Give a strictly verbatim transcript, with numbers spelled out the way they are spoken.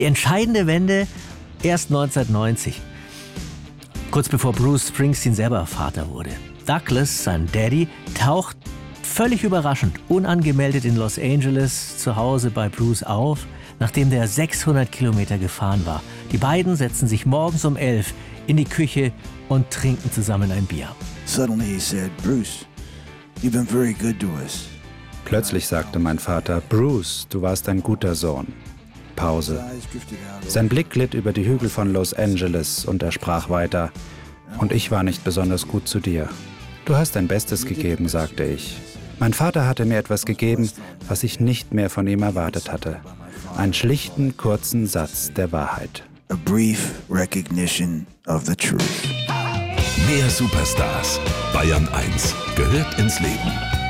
Die entscheidende Wende erst neunzehnhundertneunzig, kurz bevor Bruce Springsteen selber Vater wurde. Douglas, sein Daddy, taucht völlig überraschend, unangemeldet in Los Angeles zu Hause bei Bruce auf, nachdem der sechshundert Kilometer gefahren war. Die beiden setzen sich morgens um elf in die Küche und trinken zusammen ein Bier. Suddenly he said, Bruce, you've been very good to us. Plötzlich sagte mein Vater, Bruce, du warst ein guter Sohn. Pause. Sein Blick glitt über die Hügel von Los Angeles und er sprach weiter. Und ich war nicht besonders gut zu dir. Du hast dein Bestes gegeben, sagte ich. Mein Vater hatte mir etwas gegeben, was ich nicht mehr von ihm erwartet hatte. Einen schlichten, kurzen Satz der Wahrheit. A brief recognition of the truth. Mehr Superstars. Bayern eins gehört ins Leben.